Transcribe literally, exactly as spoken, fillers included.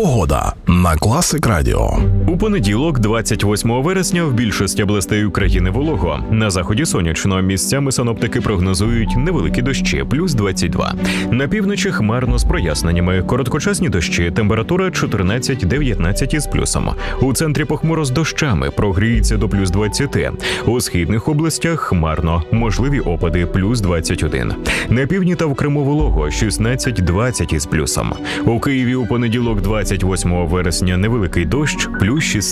Погода на Класик Радіо. У понеділок, двадцять восьмого вересня, в більшості областей України волого. На заході сонячно, місцями синоптики прогнозують невеликі дощі, плюс двадцять два. На півночі хмарно з проясненнями, короткочасні дощі, температура чотирнадцять-дев'ятнадцять із плюсом. У центрі похмуро з дощами, прогріється до плюс двадцяти. У східних областях хмарно, можливі опади, плюс двадцять один. На півдні та в Криму волого, шістнадцять-двадцять із плюсом. У Києві у понеділок, двадцять восьмого вересня, невеликий дощ, плюс шістнадцять.